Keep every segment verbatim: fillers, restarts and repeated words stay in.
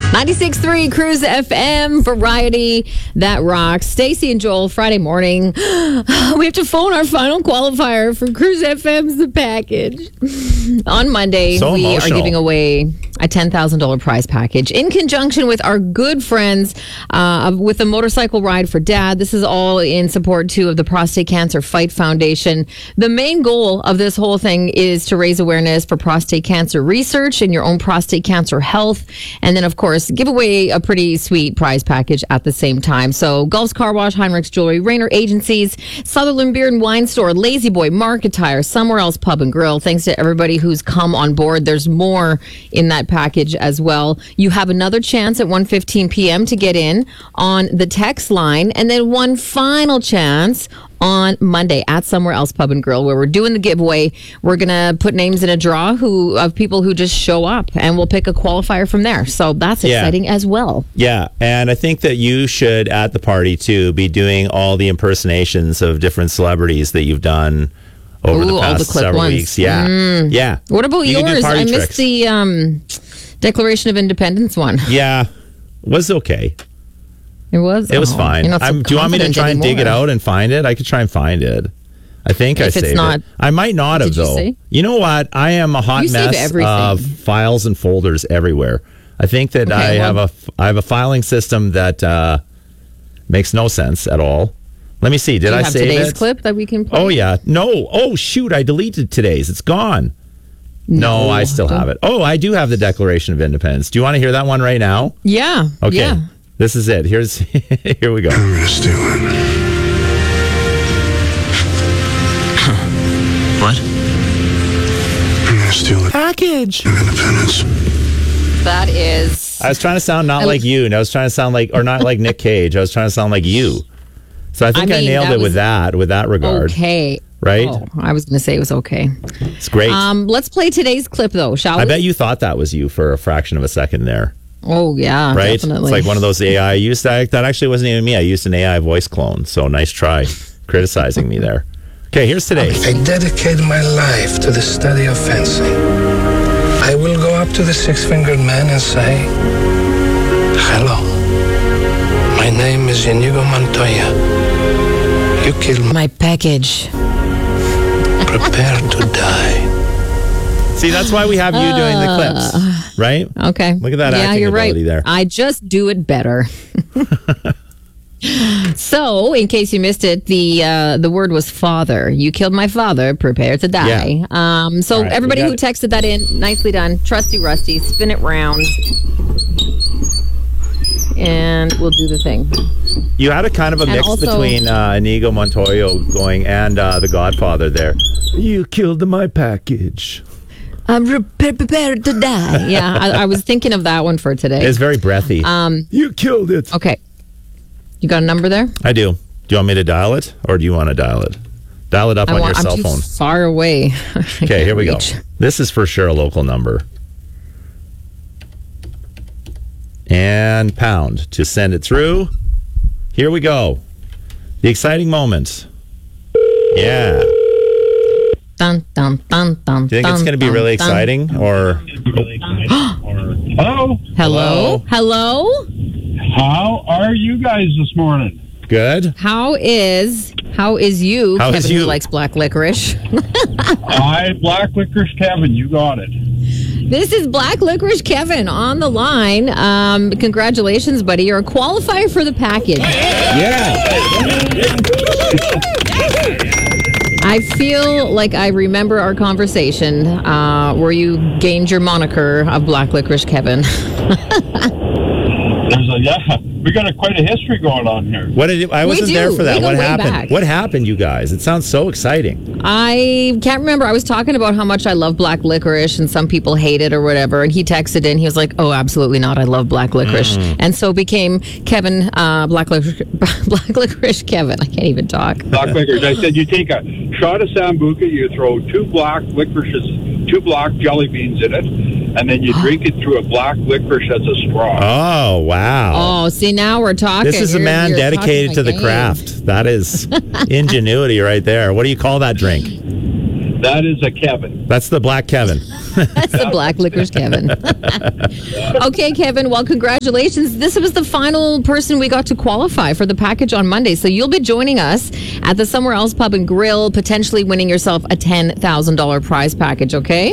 ninety-six point three Cruise F M, variety that rocks. Stacey and Joel, Friday morning. We have to phone our final qualifier for Cruise F M's The Package. On Monday, so we emotional. are giving away a ten thousand dollars prize package in conjunction with our good friends uh, with a motorcycle ride for dad. This is all in support, too, of the Prostate Cancer Fight Foundation. The main goal of this whole thing is to raise awareness for prostate cancer research and your own prostate cancer health. And then, of course, give away a pretty sweet prize package at the same time. So Gulf's Car Wash, Heinrich's Jewelry, Rainer Agencies, Sutherland Beer and Wine Store, Lazy Boy, Market Tire, Somewhere Else Pub and Grill. Thanks to everybody who's come on board. There's more in that package as well. You have another chance at one fifteen p.m. to get in on the text line, and then one final chance on Monday at Somewhere Else Pub and Grill, where we're doing the giveaway. We're going to put names in a draw who of people who just show up, and we'll pick a qualifier from there. So that's Yeah. exciting as well. Yeah, and I think that you should, at the party, too, be doing all the impersonations of different celebrities that you've done over Ooh, the all past the clip several ones. weeks. Yeah, Mm. yeah. What about You can do yours? party I missed tricks. the um, Declaration of Independence one. Yeah, was okay. It was? It was Oh, fine. you're not so I'm, do you want me to confident try and dig it anymore. out and find it? I could try and find it. I think I If it's saved not- it. I might not have, Did you though. say? You know what? I am a hot You save mess everything. of files and folders everywhere. I think that Okay, I well- have a I have a filing system that uh, makes no sense at all. Let me see. Did Do you I have save today's it? clip that we can play? Oh yeah. No. Oh shoot! I deleted today's. It's gone. No, No, I still don't- have it. Oh, I do have the Declaration of Independence. Do you want to hear that one right now? Yeah. Okay. Yeah. This is it. Here's here we go. I'm gonna steal it. What? I'm gonna steal it. Package. Of Independence. That is... I was trying to sound not I- like you, and I was trying to sound like, or not like Nick Cage. I was trying to sound like you. So I think I, I mean, nailed that it with was that, with that regard. Okay. Right? Oh, I was going to say it was okay. It's great. Um, let's play today's clip, though, shall we? I bet you thought that was you for a fraction of a second there, Oh, yeah, right? definitely. It's like one of those A I. I used that. That actually wasn't even me. I used an A I voice clone. So nice try, criticizing me there. Okay, here's today's. I dedicate my life to the study of fencing. I will go up to the six-fingered man and say, hello, my name is Inigo Montoya. You killed me. My package. Prepare to die. See, that's why we have you doing the clips, right? Okay. Look at that Yeah, acting you're right. ability there. I just do it better. So, in case you missed it, the uh, the word was father. You killed my father. Prepare to die. Yeah. Um, so, All right, everybody we who got- texted that in, nicely done. Trusty Rusty, spin it round. And we'll do the thing. You had a kind of a And mix also- between uh, Inigo Montoya going and uh, The Godfather there. You killed my package. I'm pre- prepared to die. Yeah, I, I was thinking of that one for today. It's very breathy. Um, you killed it. okay. You got a number there? I do. Do you want me to dial it, or do you want to dial it? Dial it up I on want, your I'm cell too phone. far away. Okay, here we go. This is for sure a local number. And pound to send it through. Here we go. The exciting moment. Yeah. Dun, dun, dun, dun, Do you think it's going to be really exciting, or Hello. Hello? Hello? How are you guys this morning? good? How is how is you, How Kevin, is you? who likes black licorice? Hi, Black Licorice Kevin. You got it. This is Black Licorice Kevin on the line. Um, congratulations, buddy. You're a qualifier for the package. Yeah. I feel like I remember our conversation uh, where you gained your moniker of Black Licorice Kevin. There's a yeah. We got a, quite a history going on here. What did it, I We wasn't do. there for that. We go What way happened? back. What happened, you guys? It sounds so exciting. I can't remember. I was talking about how much I love black licorice and some people hate it or whatever. And he texted in. He was like, oh, absolutely not. I love black licorice. Mm. And so became Kevin, uh, black, licorice, black licorice Kevin. I can't even talk. Black licorice. I said you take a shot of Sambuca, you throw two black licorices, two black jelly beans in it, and then you drink it through a black licorice as a straw. Oh, wow. Oh, see, now we're talking. This is a You're- man you're dedicated talking to the my game. craft. That is ingenuity right there. What do you call that drink? That is a Kevin. That's the black Kevin. That's the black licorice Kevin. Okay, Kevin. Well, congratulations. This was the final person we got to qualify for the package on Monday. So you'll be joining us at the Somewhere Else Pub and Grill, potentially winning yourself a ten thousand dollars prize package, okay?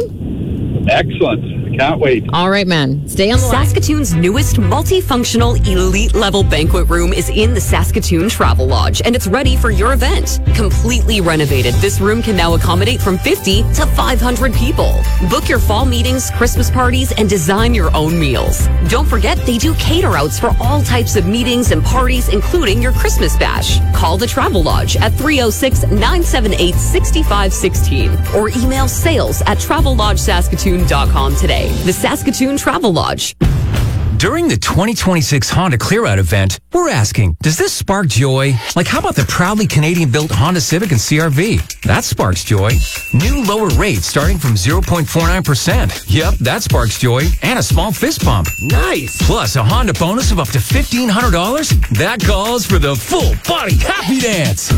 Excellent. Can't wait. All right, man. Stay on the line. Saskatoon's newest multifunctional elite-level banquet room is in the Saskatoon Travel Lodge, and it's ready for your event. Completely renovated, this room can now accommodate from fifty to five hundred people. Book your fall meetings, Christmas parties, and design your own meals. Don't forget, they do cater-outs for all types of meetings and parties, including your Christmas bash. Call the Travel Lodge at three oh six, nine seven eight, six five one six or email sales at travel lodge saskatoon dot com today. The Saskatoon Travel Lodge. During the twenty twenty-six Honda Clear Out event, we're asking, does this spark joy? Like, how about the proudly Canadian-built Honda Civic and C R V? That sparks joy. New lower rates starting from zero point four nine percent. Yep, that sparks joy. And a small fist pump. Nice. Plus a Honda bonus of up to fifteen hundred dollars. That calls for the full body happy dance.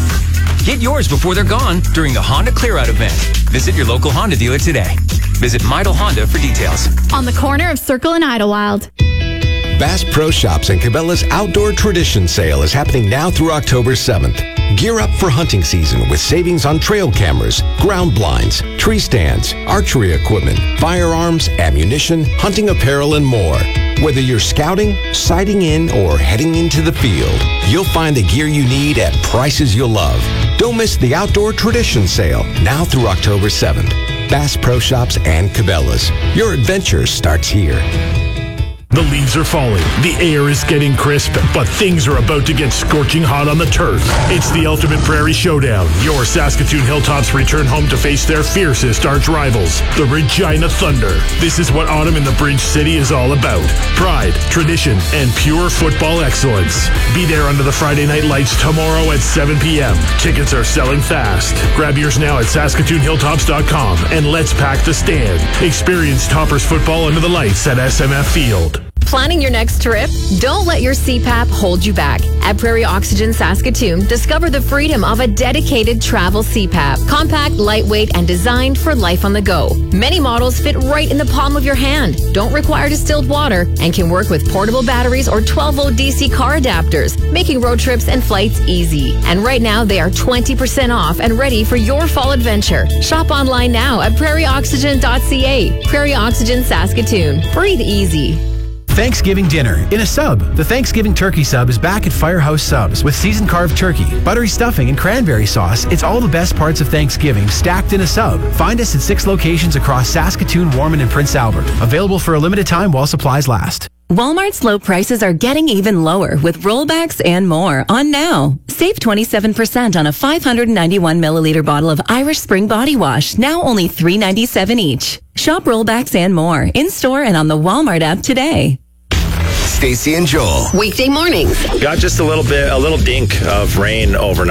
Get yours before they're gone during the Honda Clear Out event. Visit your local Honda dealer today. Visit Midel Honda for details. On the corner of Circle and Idlewild. Bass Pro Shops and Cabela's Outdoor Tradition Sale is happening now through October seventh. Gear up for hunting season with savings on trail cameras, ground blinds, tree stands, archery equipment, firearms, ammunition, hunting apparel, and more. Whether you're scouting, sighting in, or heading into the field, you'll find the gear you need at prices you'll love. Don't miss the Outdoor Tradition Sale now through October seventh. Bass Pro Shops and Cabela's. Your adventure starts here. The leaves are falling, the air is getting crisp, but things are about to get scorching hot on the turf. It's the Ultimate Prairie Showdown. Your Saskatoon Hilltops return home to face their fiercest arch rivals, the Regina Thunder. This is what autumn in the Bridge City is all about. Pride, tradition, and pure football excellence. Be there under the Friday night lights tomorrow at seven p.m. Tickets are selling fast. Grab yours now at saskatoon hilltops dot com and let's pack the stand. Experience Toppers football under the lights at S M F Field. Planning your next trip? Don't let your C PAP hold you back. At Prairie Oxygen Saskatoon, discover the freedom of a dedicated travel C PAP. Compact, lightweight, and designed for life on the go. Many models fit right in the palm of your hand, don't require distilled water, and can work with portable batteries or twelve volt D C car adapters, making road trips and flights easy. And right now, they are twenty percent off and ready for your fall adventure. Shop online now at prairie oxygen dot c a. Prairie Oxygen Saskatoon. Breathe easy. Thanksgiving dinner in a sub. The Thanksgiving turkey sub is back at Firehouse Subs with seasoned carved turkey, buttery stuffing, and cranberry sauce. It's all the best parts of Thanksgiving stacked in a sub. Find us at six locations across Saskatoon, Warman, and Prince Albert. Available for a limited time while supplies last. Walmart's low prices are getting even lower with rollbacks and more on now. Save twenty-seven percent on a five hundred ninety-one milliliter bottle of Irish Spring Body Wash, now only three ninety-seven each. Shop rollbacks and more in store and on the Walmart app today. Stacey and Joel. Weekday mornings. Got just a little bit, a little dink of rain overnight.